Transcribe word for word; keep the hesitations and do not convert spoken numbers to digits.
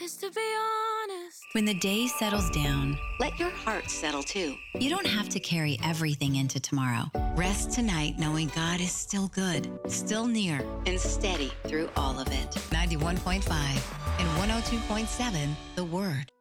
is to be honest. When the day settles down, let your heart settle too. You don't have to carry everything into tomorrow. Rest tonight knowing God is still good, still near, and steady through all of it. ninety-one point five and one oh two point seven, The Word.